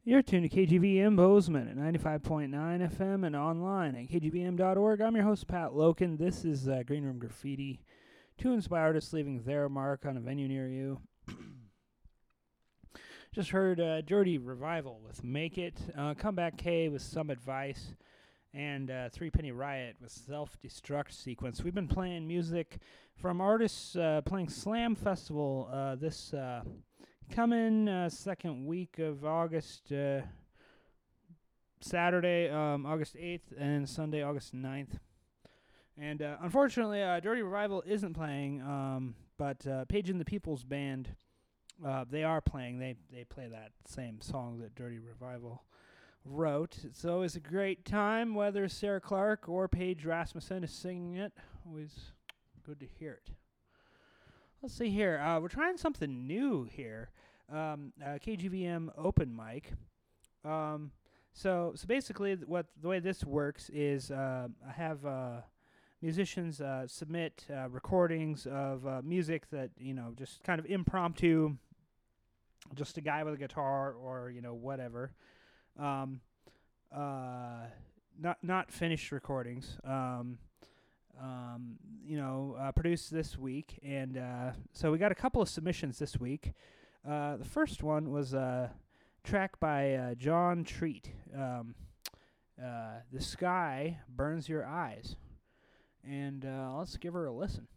You're tuned to KGVM Bozeman at 95.9 FM and online at kgbm.org. I'm your host, Pat Loken. This is Green Room Graffiti. Two inspired artists leaving their mark on a venue near you. Just heard Dirty Revival with Make It, Comeback K with Some Advice, and Three Penny Riot with Self-Destruct Sequence. We've been playing music from artists playing Slam Festival this coming second week of August, Saturday, August 8th, and Sunday, August 9th. And unfortunately, Dirty Revival isn't playing, but Page and the People's Band, they are playing. They play that same song that Dirty Revival wrote. It's always a great time, whether Sarah Clark or Paige Rasmussen is singing it. Always good to hear it. Let's see here. We're trying something new here. KGVM open mic. So basically, the way this works is I have musicians submit recordings of music that just kind of impromptu, just a guy with a guitar or whatever. Not finished recordings. Produced this week, and so we got a couple of submissions this week. The first one was a track by John Treat. The Sky Burns Your Eyes, and let's give her a listen.